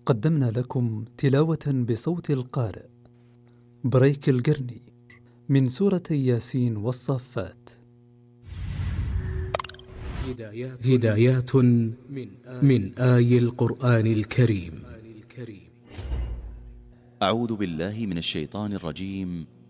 قدمنا لكم تلاوة بصوت القارئ بريك القرني من سورة ياسين والصافات. هدايات من آي القرآن الكريم. أعوذ بالله من الشيطان الرجيم.